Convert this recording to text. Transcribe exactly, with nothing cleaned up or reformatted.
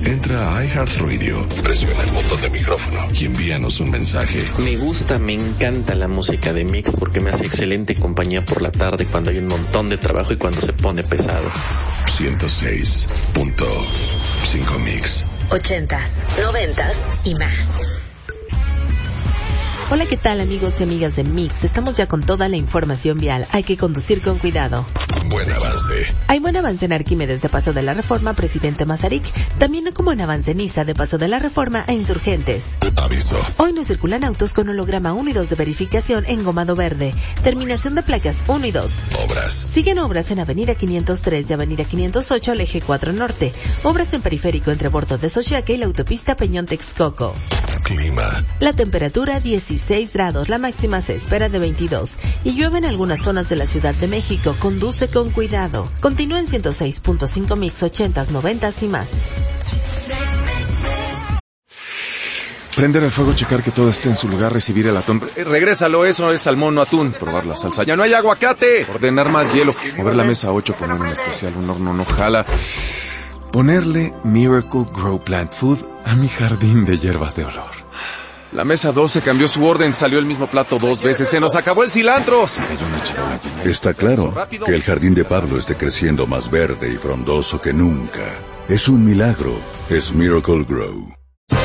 Entra a iHeartRadio, presiona el botón de micrófono y envíanos un mensaje. Me gusta, me encanta la música de Mix porque me hace excelente compañía por la tarde cuando hay un montón de trabajo y cuando se pone pesado. ciento seis punto cinco Mix. Ochentas, noventas y más. Hola, ¿qué tal amigos y amigas de Mix? Estamos ya con toda la información vial. Hay que conducir con cuidado. Buen avance. Hay buen avance en Arquímedes de Paso de la Reforma, Presidente Mazarik. También hay como buen avance en Niza de Paso de la Reforma a Insurgentes. Aviso. Hoy no circulan autos con holograma uno y dos de verificación en Gomado Verde. Terminación de placas uno y dos. Obras. Siguen obras en Avenida quinientos tres y Avenida quinientos ocho al eje cuatro Norte. Obras en periférico entre Bordo de Xochiaca y la autopista Peñón-Texcoco. Clima. La temperatura dieciséis grados, la máxima se espera de veintidós. Y llueve en algunas zonas de la Ciudad de México. Conduce con cuidado. Continúa en ciento seis punto cinco Mix, ochentas, noventas y más. Prender el fuego, checar que todo esté en su lugar, recibir el atún. Eh, regrésalo, eso es salmón, no atún. Probar la salsa. ¡Ya no hay aguacate! Ordenar más hielo. Mover la mesa ocho, poner un especial, un horno no jala. Ponerle Miracle Grow Plant Food a mi jardín de hierbas de olor. La mesa doce cambió su orden, salió el mismo plato dos veces. ¡Se nos acabó el cilantro! Se cayó una charola llena. Está claro que el jardín de Pablo esté creciendo más verde y frondoso que nunca. Es un milagro. Es Miracle Grow.